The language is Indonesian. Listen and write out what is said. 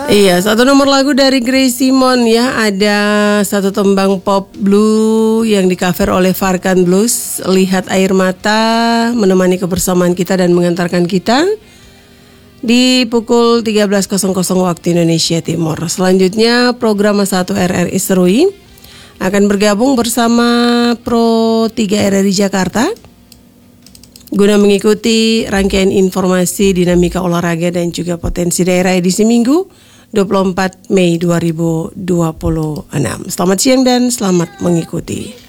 Iya, satu nomor lagu dari Grace Simon ya. Ada satu tembang pop blue yang di-cover oleh Farkan Blues. Lihat air mata menemani kebersamaan kita dan mengantarkan kita di pukul 13.00 waktu Indonesia Timur. Selanjutnya program 1 RRI Serui akan bergabung bersama Pro 3 RRI Jakarta guna mengikuti rangkaian informasi dinamika olahraga dan juga potensi daerah edisi Minggu 24 Mei 2026. Selamat siang dan selamat mengikuti.